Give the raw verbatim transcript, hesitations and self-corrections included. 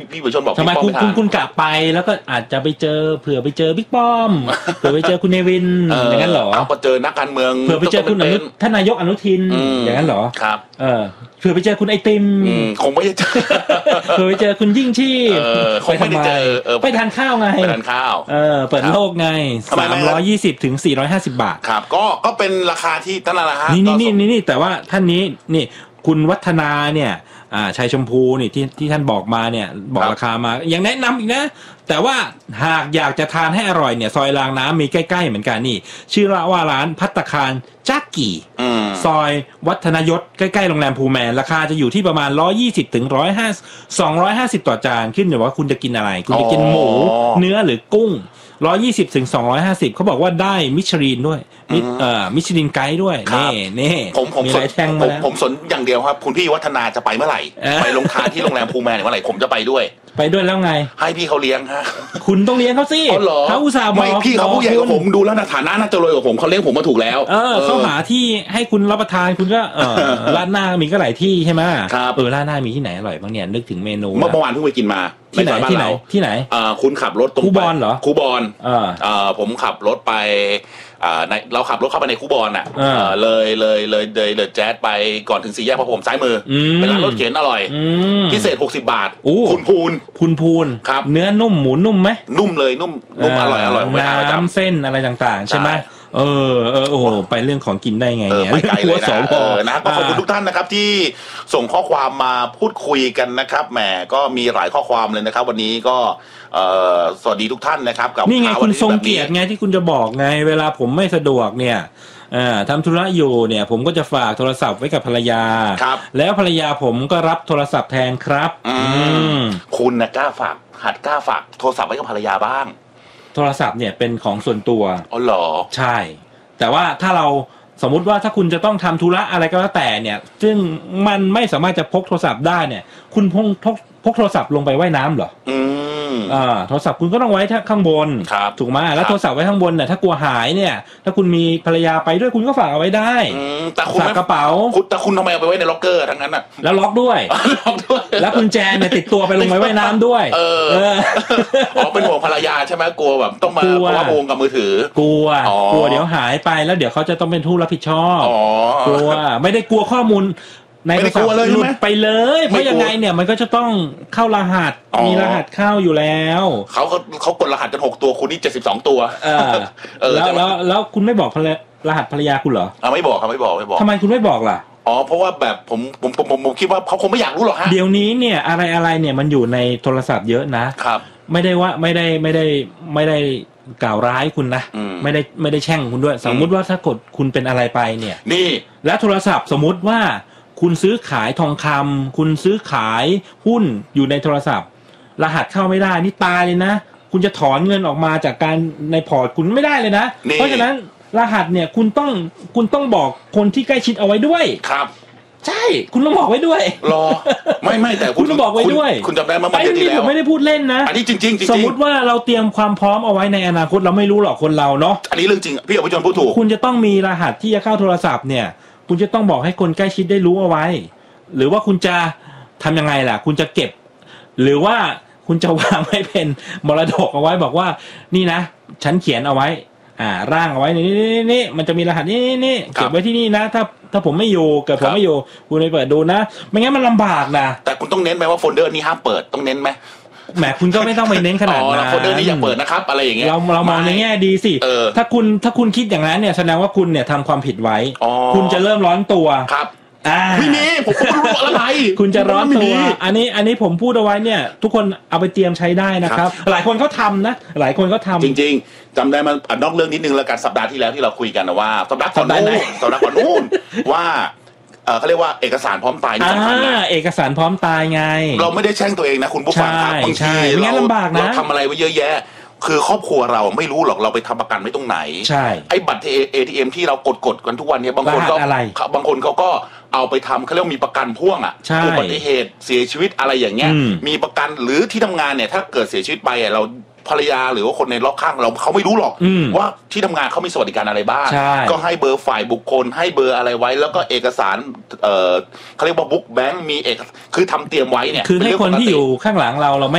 พี่ประชนบอกทำไมคุณคุณคุณกลับไปแล้วก็อาจจะไปเจอเผื่อไปเจอบิ๊กป้อมเผื่อไปเจอคุณเนวินอย่างนั้นเหรอเอาไปเจอนักการเมืองเผื่อไปเจอคุณอนุท่านนายกอนุทินอย่างนั้นเหรอครับเออเผื่อไปเจอคุณไอติมคงไม่ได้เจอเผื่อไปเจอคุณยิ่งชีพคงไม่ได้เจอไปทานข้าวไงไปทานข้าวเออเปิดโลกไงสามร้อยยี่สิบถึงสี่ร้อยห้าสิบบาทครับก็ก็เป็นราคาที่ตั้งแต่ละฮะนี่นี่นี่นี่แต่ว่าท่านนี้นี่คุณวัฒนาเนี่ยอ่าชัยชมพูนี่ที่ที่ท่านบอกมาเนี่ยบอกราคามายังแนะนำอีกนะแต่ว่าหากอยากจะทานให้อร่อยเนี่ยซอยรางน้ำมีใกล้ๆเหมือนกันนี่ชื่อว่าร้านภัตตาคารจักกี่ซอยวัฒนยศใกล้ๆโรงแรมภูแมนราคาจะอยู่ที่ประมาณหนึ่งร้อยยี่สิบถึงหนึ่งร้อยห้าสิบ สองร้อยห้าสิบต่อจานขึ้นอยู่ว่าคุณจะกินอะไรคุณจะกินหมูเนื้อหรือกุ้งหนึ่งร้อยยี่สิบถึงสองร้อยห้าสิบเขาบอกว่าได้มิชลินด้วยเอ่อมิชลินไกด์ด้วยนี่นี่ผมผมสนผมผมสนอย่างเดียวครับคุณพี่วัฒนาจะไปเมื่อไหร่ไปลงทานที่โรงแรมภูแมนเมื่อไหร่ผมจะไปด้วยไปด้วยแล้วไงให้พี่เขาเลี้ยงฮะคุณต้องเลี้ยงเขาสิเขาอุตส่าห์บอกไม่พี่เขาผู้ใหญ่กว่าผมดูแล้วฐานะน่าจะรวยกว่าผมเขาเลี้ยงผมมาถูกแล้วเออเขาหาที่ให้คุณรับประทานคุณก็เออร้านหน้ามีก็หลายที่ใช่ไหมเออร้านหน้ามีที่ไหนอร่อยบ้างเนี่ยนึกถึงเมนูเมื่อวานเพิ่งไปกินมาที่ไหนที่ไหนที่ไหนอ่าคุณขับรถตรงคูบอนเหรอคูบอนอ่าอ่าผมขับรถไปอ่าในเราขับรถเข้าไปในคูบอนอ่ะเลยเลยเลยเลยเลยแจ๊สไปก่อนถึงสี่แยกพระพรหมซ้ายมือเป็นร้านรถเข็นอร่อยพิเศษหกสิบบาทคุณพูนคุณพูนครับเนื้อนุ่มหมูนุ่มไหมนุ่มเลยนุ่มนุ่มอร่อยอร่อยน้ำเส้นอะไรต่างๆใช่ไหมเออเออโอ้โหไปเรื่องของกินได้ไงเนี่ยไม่ไกลเลยนะนะก็ขอบคุณทุกท่านนะครับที่ส่งข้อความมาพูดคุยกันนะครับแหมก็มีหลายข้อความเลยนะครับวันนี้ก็สวัสดีทุกท่านนะครับกับนี่ไงคุณทรงเกียรติไงที่คุณจะบอกไงเวลาผมไม่สะดวกเนี่ยทำธุระอยู่เนี่ยผมก็จะฝากโทรศัพท์ไว้กับภรรยาแล้วภรรยาผมก็รับโทรศัพท์แทนครับคุณนะกล้าฝากหัดกล้าฝากโทรศัพท์ไว้กับภรรยาบ้างโทรศัพท์เนี่ยเป็นของส่วนตัวอ๋อเหรอใช่แต่ว่าถ้าเราสมมุติว่าถ้าคุณจะต้องทำธุระอะไรก็แล้วแต่เนี่ยซึ่งมันไม่สามารถจะพกโทรศัพท์ได้เนี่ยคุณพกพกโทรศัพท์ลงไปว่ายน้ำเหรออืมอ่าโทรศัพท์คุณก็ต้องไว้ข้างบนถูกไหมแล้วโทรศัพท์ไว้ข้างบนเนี่ยถ้ากลัวหายเนี่ยถ้าคุณมีภรรยาไปด้วยคุณก็ฝากเอาไว้ได้แต่คุณฝากกระเป๋าคุณแต่คุณทำไมเอาไปไว้ในล็อกเกอร์ทั้งนั้นอ่ะแล้วล็อกด้วยล็อกด้วยแล้วกุญแจเนี่ยติดตัวไปลงไว้ว่ายน้ำด้วยเอออ๋อเป็นห่วงภรรยาใช่ไหมกลัวแบบต้องมาเพราะว่าโมงกับมือถือกลัวกลัวเดี๋ยวหายไปแล้วเดี๋ยวเขาจะต้องเป็นผู้รับผิดชอบกลัวไม่ได้กลัวข้อมูลในโทรศัพท์หลุดไปเลยเพราะยังไงเนี่ยมันก็จะต้องเข้ารหัสมีรหัสเข้าอยู่แล้วเขาเขากดรหัสกันหกตัวคุณนี่เจ็ดสิบสองตัวเออแล้วแล้วแล้วคุณไม่บอกรหัสภรรยาคุณเหรออ่าไม่บอกครับไม่บอกไม่บอกทำไมคุณไม่บอกล่ะอ๋อเพราะว่าแบบผมผมผมผมคิดว่าเขาคงไม่อยากรู้หรอกฮะเดี๋ยวนี้เนี่ยอะไรอะไรเนี่ยมันอยู่ในโทรศัพท์เยอะนะครับไม่ได้ว่าไม่ได้ไม่ได้ไม่ได้กล่าวร้ายคุณนะไม่ได้ไม่ได้แช่งคุณด้วยสมมุติว่าถ้ากดคุณเป็นอะไรไปเนี่ยนี่แล้วโทรศัพท์สมมุติว่าคุณซื้อขายทองคำคุณซื้อขายหุ้นอยู่ในโทรศัพท์รหัสเข้าไม่ได้นี่ตายเลยนะคุณจะถอนเงินออกมาจากการในพอร์ตคุณไม่ได้เลยนะเพราะฉะนั้นรหัสเนี่ยคุณต้องคุณต้องบอกคนที่ใกล้ชิดเอาไว้ด้วยครับใช่คุณต้องบอกไว้ด้วยรอไม่ไม่แต่คุณต้องบอกไว้ด้วยคุณจำได้เมื่อวันที่แล้วผมไม่ได้พูดเล่นนะอันนี้จริงจริงสมมติว่าเราเตรียมความพร้อมเอาไว้ในอนาคตเราไม่รู้หรอกคนเราเนาะอันนี้เรื่องจริงพี่อภิชนพูดถูกคุณจะต้องมีรหัสที่จะเข้าโทรศัพท์เนี่ยคุณจะต้องบอกให้คนใกล้ชิดได้รู้เอาไว้หรือว่าคุณจะทำยังไงล่ะคุณจะเก็บหรือว่าคุณจะวางไว้เป็นมรดกเอาไว้บอกว่านี่นะฉันเขียนเอาไว้อ่าร่างเอาไว้นี่นี่นี่มันจะมีรหัสนี่นี่เก็บไว้ที่นี่นะถ้าถ้าผมไม่อยู่เกิดผมไม่อยู่คุณไปเปิดดูนะไม่งั้นมันลำบากนะแต่คุณต้องเน้นไหมว่าโฟลเดอร์นี้ห้ามเปิดต้องเน้นไหมแหมคุณก็ไม่ต้องไปเน้นขนาดนั้นโฟลเดอร์นี้อย่าเปิดนะครับอะไรอย่างเงี้ยเราเรามองในแง่ดีสิถ้าคุณถ้าคุณคิดอย่างนั้นเนี่ยแสดงว่าคุณเนี่ยทำความผิดไว้คุณจะเริ่มร้อนตัวครับไม่มีผมไม่รู้อะไรคุณจะร้อนตัวอันนี้อันนี้ผมพูดเอาไว้เนี่ยทุกคนเอาไปเตรียมใช้ได้นะครับหลายคนเขาทำนะหลายคนเขาทำจริงๆจำได้มันนอกเรื่องนิดนึงแล้วกันสัปดาห์ที่แล้วที่เราคุยกันนะว่าสัปดาห์ก่อนนู้นสัปดาห์ก่อนนู้นว่าเขาเรียกว่าเอกสารพร้อมตายนี่สำคัญนะเอกสารพร้อมตายไงเราไม่ได้แช่งตัวเองนะคุณผู้ฟังครับบางทีเราเราทำอะไรไว้เยอะแยะคือครอบครัวเราไม่รู้หรอกเราไปทำประกันไว้ตรงไหนใช่ไอ้บัตร เอ ที เอ็ม ที่เรากดกดกันทุกวันนี้บางคนก็บางคนเขาก็เอาไปทำเขาเรียกมีประกันพ่วงอ่ะอุบัติเหตุเสียชีวิตอะไรอย่างเงี้ยมีประกันหรือที่ทำงานเนี่ยถ้าเกิดเสียชีวิตไปอ่ะเราภรรยาหรือว่าคนในรอบข้างเราเขาไม่รู้หรอกว่าที่ทำงานเขามีสวัสดิการอะไรบ้างก็ให้เบอร์ฝ่ายบุคคลให้เบอร์อะไรไว้แล้วก็เอกสารเออเขาเรียกว่าบุ๊กแบงค์มีเอกคือทำเตรียมไว้เนี่ยคือให้คนที่อยู่ข้างหลังเราเราไม่